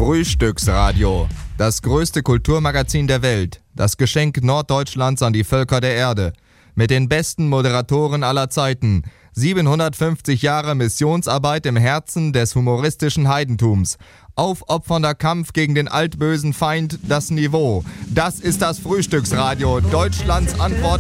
Frühstücksradio. Das größte Kulturmagazin der Welt. Das Geschenk Norddeutschlands an die Völker der Erde. Mit den besten Moderatoren aller Zeiten. 750 Jahre Missionsarbeit im Herzen des humoristischen Heidentums. Aufopfernder Kampf gegen den altbösen Feind, das Niveau. Das ist das Frühstücksradio. Deutschlands Antwort